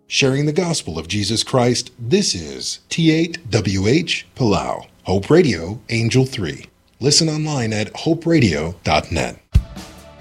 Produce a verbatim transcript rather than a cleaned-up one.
Sharing the gospel of Jesus Christ, this is T eight W H Palau, Hope Radio, Angel three. Listen online at hope radio dot net.